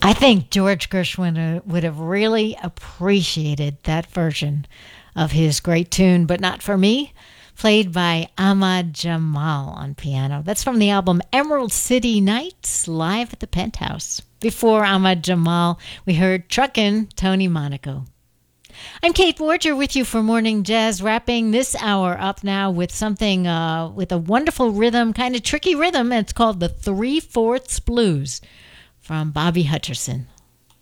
I think George Gershwin would have really appreciated that version of his great tune, but not for me, played by Ahmad Jamal on piano. That's from the album Emerald City Nights, live at the Penthouse. Before Ahmad Jamal, we heard Truckin' Tony Monaco. I'm Kate Borger with you for Morning Jazz, wrapping this hour up now with something with a wonderful rhythm, kind of tricky rhythm. It's called the 3/4 Blues from Bobby Hutcherson.